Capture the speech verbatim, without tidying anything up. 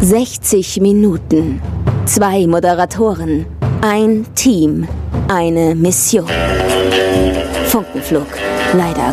sechzig Minuten. Zwei Moderatoren. Ein Team. Eine Mission. Funkenflug. Leider